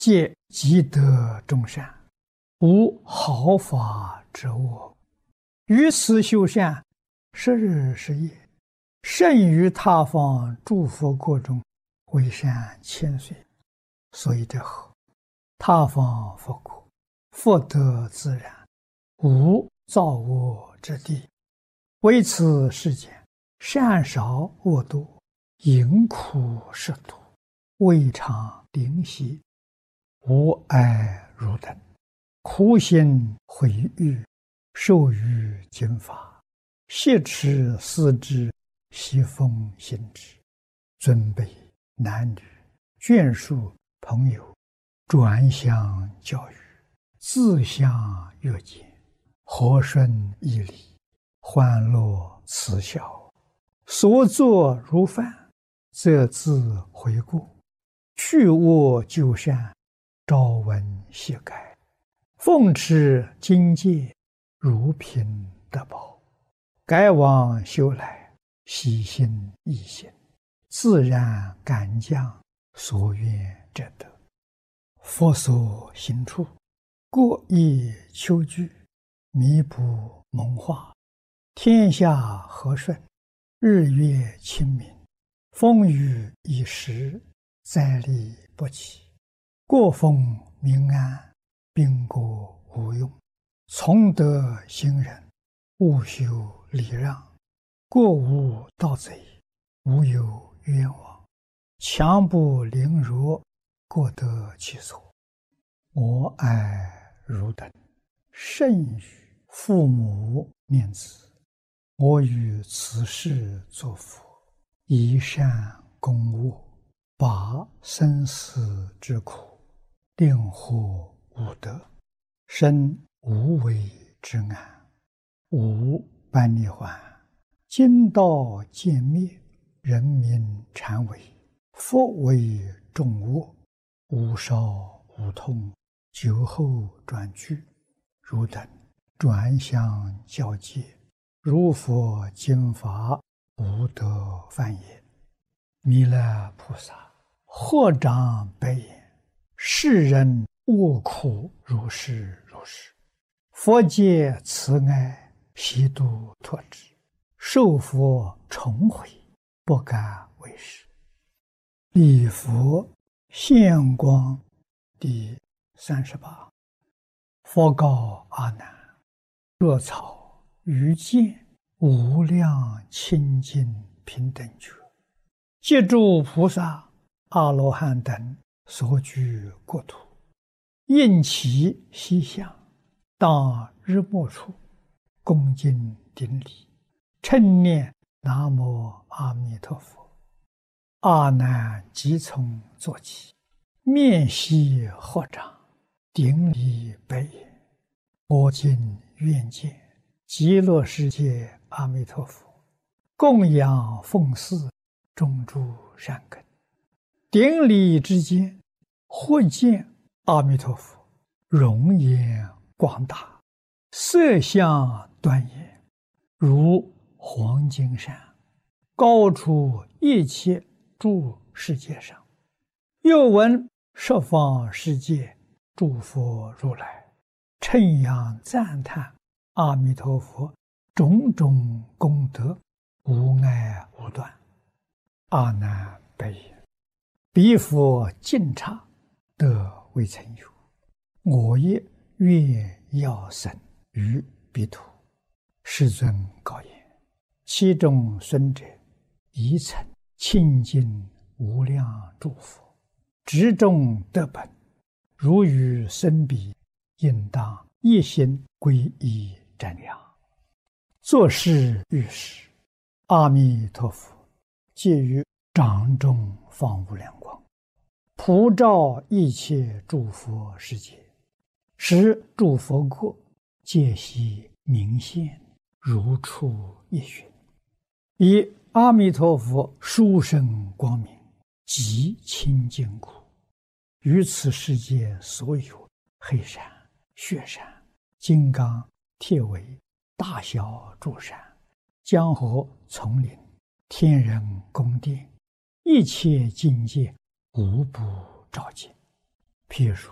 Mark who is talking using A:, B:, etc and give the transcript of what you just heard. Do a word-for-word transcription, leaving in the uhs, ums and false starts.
A: 皆积德众善，无毫发之恶。于此修善，十日十夜，甚于他方诸佛国中，为善千岁。所以者何？他方佛国，福德自然，无造恶之地。为此世间，善少恶多，淫苦食毒，未尝灵犀，无爱如等，苦心毁誉，受于经法，挟持思之，习奉行之。尊卑男女，眷属朋友，转向教育，自相约见，和顺义理，欢乐慈孝，所作如饭，则自回顾，去恶就善，朝闻夕改，奉持经戒，如凭得宝，改往修来，喜心易行，自然感将，所愿者得。佛所行处，过意求具，弥补蒙化，天下和顺，日月清明，风雨已时，灾厉不起，国风民安，兵国无用。从德行人，勿修礼让，过无盗贼，无有冤枉，强不凌弱，各得其所。我爱汝等，甚于父母念子，我于此世作佛，以善攻恶，拔生死之苦，令获无得，生无为之安，无般涅槃，今道渐灭，人民禅为，佛为众恶，无少无痛，酒后转去，汝等转向教戒，如佛经法，无得犯也。弥勒菩萨或长白言：世人恶苦如是如是，佛界慈爱，悉度脱之，受佛重回，不敢为是。礼佛现光第三十八。佛告阿难：若草于见无量清净平等觉，借诸菩萨阿罗汉等所居国土，应其西向，当日没处，恭敬顶礼，称念南无阿弥陀佛。阿难即从坐起，面悉合掌，顶礼白言：我今愿见极乐世界阿弥陀佛，供养奉祀，种诸善根。顶礼之间，忽见阿弥陀佛容颜广大，色相端严，如黄金山，高出一切诸世界上。又闻十方世界诸佛如来称扬赞叹阿弥陀佛种种功德，无碍无断。阿难白言：彼佛净刹，得未曾有，我也愿要生于彼土。世尊告言：其中孙者，宜曾清净无量诸佛，执众得本，如与生彼，应当一心皈依瞻仰。作是遇事，阿弥陀佛借于掌中放无量光，普照一切诸佛世界，使诸佛国皆悉明现，如出一寻。以阿弥陀佛殊胜光明，极清净故，于此世界所有黑山、雪山、金刚、铁围、大小诸山、江河、丛林、天人宫殿，一切境界无不照见。 譬如